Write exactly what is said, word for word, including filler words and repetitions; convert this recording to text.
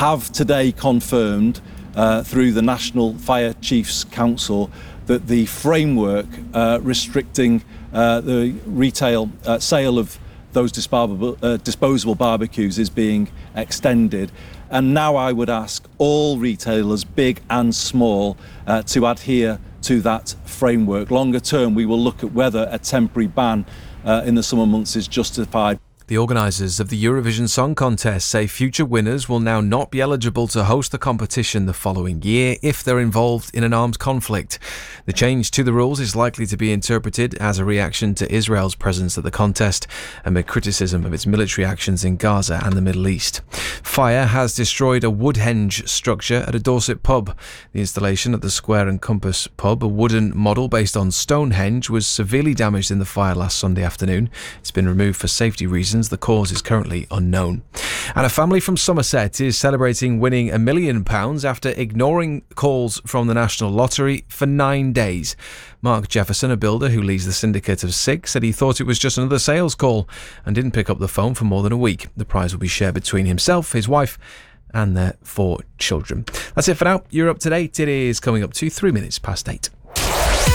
have today confirmed uh, through the National Fire Chiefs Council that the framework uh, restricting uh, the retail uh, sale of those disposable, uh, disposable barbecues is being extended. And now I would ask all retailers, big and small, uh, to adhere to that framework. Longer term, we will look at whether a temporary ban uh, in the summer months is justified. The organisers of the Eurovision Song Contest say future winners will now not be eligible to host the competition the following year if they're involved in an armed conflict. The change to the rules is likely to be interpreted as a reaction to Israel's presence at the contest amid criticism of its military actions in Gaza and the Middle East. Fire has destroyed a Woodhenge structure at a Dorset pub. The installation at the Square and Compass pub, a wooden model based on Stonehenge, was severely damaged in the fire last Sunday afternoon. It's been removed for safety reasons. The cause is currently unknown. And a family from Somerset is celebrating winning a million pounds after ignoring calls from the National Lottery for nine days. Mark Jefferson, a builder who leads the syndicate of six, said he thought it was just another sales call and didn't pick up the phone for more than a week. The prize will be shared between himself, his wife and their four children. That's it for now. You're up to date. It is coming up to three minutes past eight.